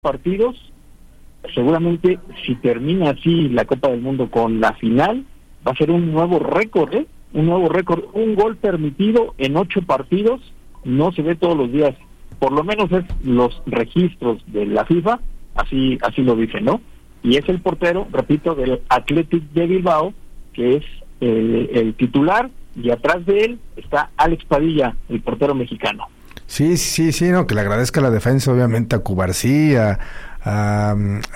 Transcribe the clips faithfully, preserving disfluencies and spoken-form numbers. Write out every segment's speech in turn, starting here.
partidos, seguramente si termina así la Copa del Mundo con la final, va a ser un nuevo récord, ¿eh? Un nuevo récord, un gol permitido en ocho partidos, no se ve todos los días, por lo menos es los registros de la FIFA, así así lo dicen, ¿no? Y es el portero, repito, del Athletic de Bilbao, que es el, el titular, y atrás de él está Alex Padilla, el portero mexicano. Sí, sí, sí, no, que le agradezca la defensa, obviamente, a Cubarsí, a, a,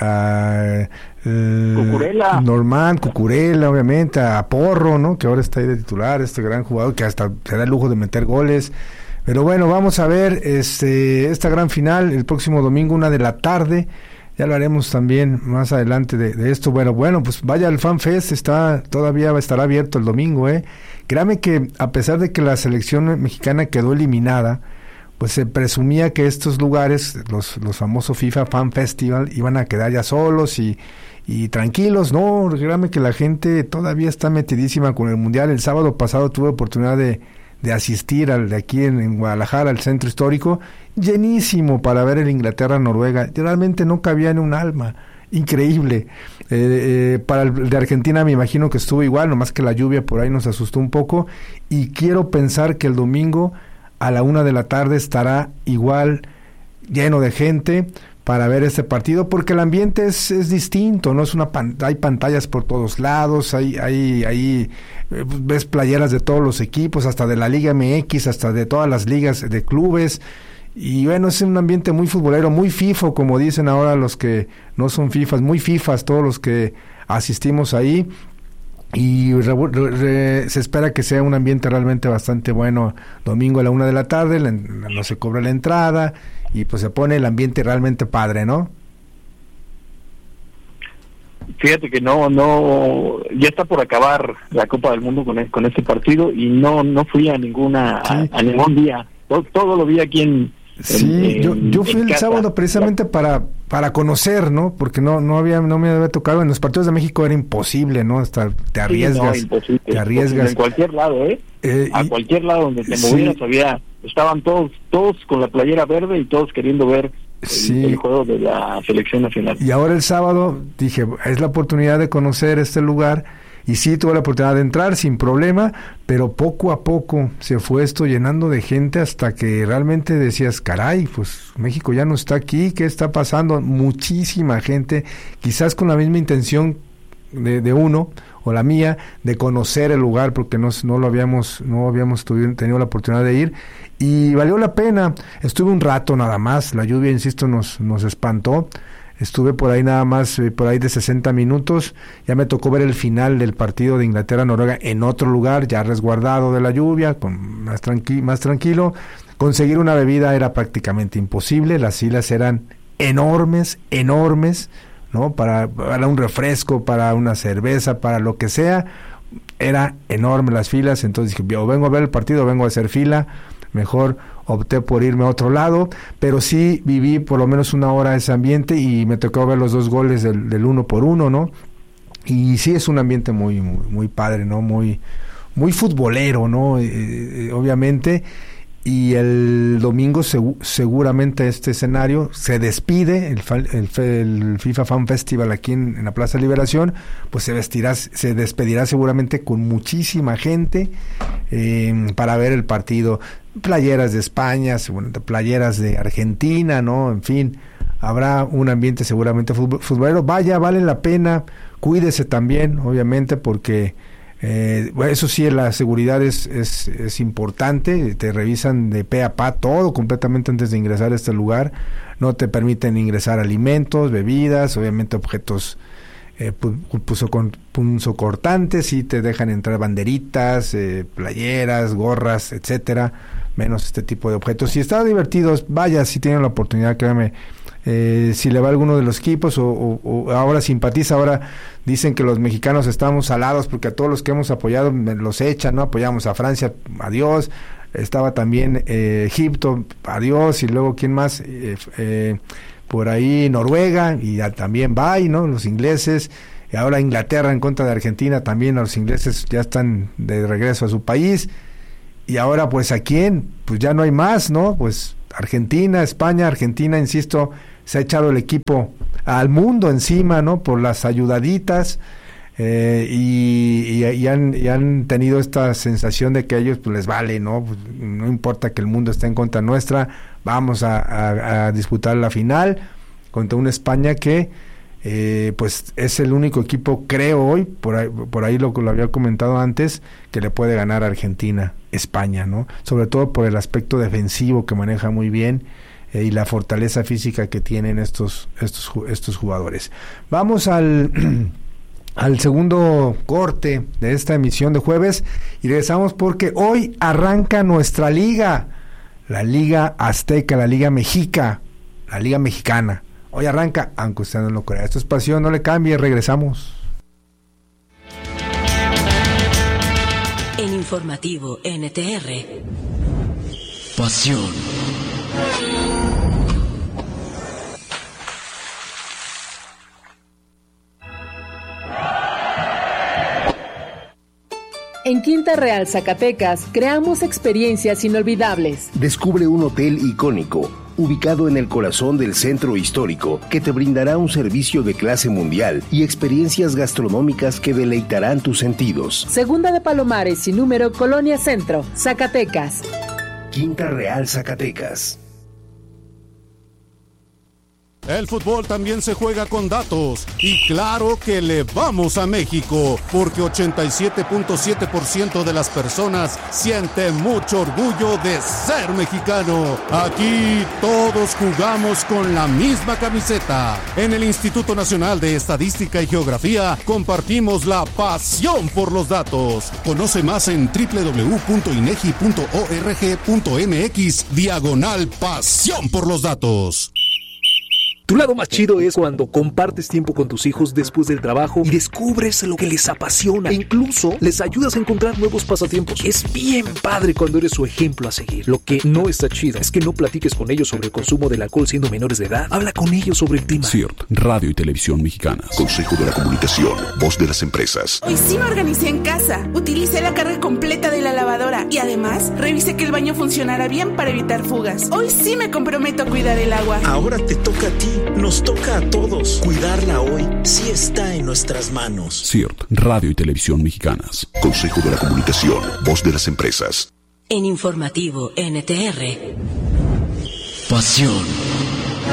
a eh, Cucurella. Normán, Cucurella, obviamente, a Porro, ¿no? Que ahora está ahí de titular, este gran jugador que hasta se da el lujo de meter goles. Pero bueno, vamos a ver este esta gran final el próximo domingo, una de la tarde. Ya lo haremos también más adelante de, de esto. Bueno, bueno, pues vaya al FanFest, está todavía estará abierto el domingo, ¿eh? Créame que a pesar de que la selección mexicana quedó eliminada, pues se presumía que estos lugares, los los famosos FIFA Fan Festival, iban a quedar ya solos y, y tranquilos. No, créame que la gente todavía está metidísima con el Mundial. El sábado pasado tuve oportunidad de, de asistir al de aquí en, en Guadalajara, al centro histórico, llenísimo para ver el Inglaterra-Noruega. Realmente no cabía ni un alma. Increíble. Eh, eh, para el de Argentina me imagino que estuvo igual, nomás que la lluvia por ahí nos asustó un poco, y quiero pensar que el domingo a la una de la tarde estará igual lleno de gente para ver este partido, porque el ambiente es, es distinto, no es una pan, hay pantallas por todos lados, hay, hay, hay eh, ves playeras de todos los equipos, hasta de la Liga M X, hasta de todas las ligas de clubes, y bueno, es un ambiente muy futbolero, muy FIFA, como dicen ahora los que no son FIFAs, muy FIFAs todos los que asistimos ahí. Y re, re, se espera que sea un ambiente realmente bastante bueno. Domingo a la una de la tarde, la, no se cobra la entrada y pues se pone el ambiente realmente padre, ¿no? Fíjate que no, no, ya está por acabar la Copa del Mundo con, con este partido y no no fui a ninguna sí. a, a ningún día. Todo, todo lo vi aquí en. Sí, en, yo, yo fui el casa. sábado precisamente para para conocer, ¿no? Porque no no había no me había tocado. En los partidos de México era imposible, ¿no? Hasta te arriesgas, sí, no, imposible, te arriesgas. En cualquier lado, ¿eh? eh a y, cualquier lado donde te sí. movieras había, estaban todos todos con la playera verde y todos queriendo ver el, sí. el juego de la selección nacional. Y ahora el sábado dije, es la oportunidad de conocer este lugar. Y sí, tuve la oportunidad de entrar sin problema, pero poco a poco se fue esto llenando de gente hasta que realmente decías, caray, pues México ya no está aquí, ¿qué está pasando? Muchísima gente, quizás con la misma intención de, de uno, o la mía, de conocer el lugar, porque no, no lo habíamos, no habíamos tenido la oportunidad de ir, y valió la pena. Estuve un rato nada más, la lluvia, insisto, nos, nos espantó. Estuve por ahí nada más, eh, por ahí de sesenta minutos, ya me tocó ver el final del partido de Inglaterra-Noruega en otro lugar, ya resguardado de la lluvia, con más, tranqui- más tranquilo. Conseguir una bebida era prácticamente imposible, las filas eran enormes, enormes, ¿no? Para, para un refresco, para una cerveza, para lo que sea, era enorme las filas. Entonces dije, yo vengo a ver el partido, vengo a hacer fila, mejor opté por irme a otro lado, pero sí viví por lo menos una hora ese ambiente y me tocó ver los dos goles del, del uno por uno, ¿no? Y sí es un ambiente muy muy, muy padre, ¿no? Muy muy futbolero, ¿no? Eh, eh, obviamente. Y el domingo segu- seguramente este escenario se despide, el, el, el FIFA Fan Festival aquí en, en la Plaza Liberación, pues se vestirá, se despedirá seguramente con muchísima gente eh, para ver el partido. Playeras de España, seguramente playeras de Argentina, ¿no? En fin, habrá un ambiente seguramente futbolero. Vaya, vale la pena, cuídese también, obviamente, porque Eh, bueno, eso sí, la seguridad es, es, es importante, te revisan de pe a pa todo completamente antes de ingresar a este lugar, no te permiten ingresar alimentos, bebidas, obviamente objetos eh, punzocortantes, sí te dejan entrar banderitas, eh, playeras, gorras, etcétera, menos este tipo de objetos. Si está divertido, vaya, si tienen la oportunidad, créanme. Eh, si le va a alguno de los equipos o, o, o ahora simpatiza, ahora dicen que los mexicanos estamos salados porque a todos los que hemos apoyado los echan, ¿no? Apoyamos a Francia, adiós, estaba también eh, Egipto, adiós, y luego ¿quién más? Eh, eh, por ahí Noruega, y ya también va, ¿no? Los ingleses, y ahora Inglaterra en contra de Argentina, también los ingleses ya están de regreso a su país, y ahora pues ¿a quién? Pues ya no hay más, ¿no? Pues Argentina, España, Argentina, insisto, se ha echado el equipo al mundo encima, ¿no? Por las ayudaditas, eh, y, y, y, han, y han tenido esta sensación de que a ellos pues les vale, ¿no? Pues, no importa que el mundo esté en contra nuestra, vamos a, a, a disputar la final contra una España que eh, pues es el único equipo, creo hoy, por ahí, por ahí lo, lo había comentado antes, que le puede ganar a Argentina, España, ¿no? Sobre todo por el aspecto defensivo que maneja muy bien, eh, y la fortaleza física que tienen estos, estos, estos jugadores. Vamos al, al segundo corte de esta emisión de jueves y regresamos porque hoy arranca nuestra liga, la Liga Azteca, la Liga Mexica, la Liga Mexicana. Hoy arranca, aunque usted no lo crea. Esto es Pasión, no le cambie, regresamos. En Informativo N T R. Pasión. En Quinta Real, Zacatecas, creamos experiencias inolvidables. Descubre un hotel icónico, ubicado en el corazón del centro histórico, que te brindará un servicio de clase mundial y experiencias gastronómicas que deleitarán tus sentidos. Segunda de Palomares, sin número, Colonia Centro, Zacatecas. Quinta Real, Zacatecas. El fútbol también se juega con datos y claro que le vamos a México porque ochenta y siete punto siete por ciento de las personas sienten mucho orgullo de ser mexicano. Aquí todos jugamos con la misma camiseta. En el Instituto Nacional de Estadística y Geografía compartimos la pasión por los datos. Conoce más en doble u doble u doble u punto inegi punto org punto mx diagonal pasión por los datos. Tu lado más chido es cuando compartes tiempo con tus hijos después del trabajo y descubres lo que les apasiona e incluso les ayudas a encontrar nuevos pasatiempos. Es bien padre cuando eres su ejemplo a seguir. Lo que no está chido es que no platiques con ellos sobre el consumo del alcohol siendo menores de edad. Habla con ellos sobre el tema. C I R T, Radio y Televisión Mexicanas. Consejo de la Comunicación, voz de las empresas. Hoy sí me organicé en casa. Utilicé la carga completa de la lavadora y además revisé que el baño funcionara bien para evitar fugas. Hoy sí me comprometo a cuidar el agua. Ahora te toca a ti. Nos toca a todos. Cuidarla hoy sí está en nuestras manos. C I R T, Radio y Televisión Mexicanas. Consejo de la Comunicación, voz de las empresas. En Informativo N T R. Pasión.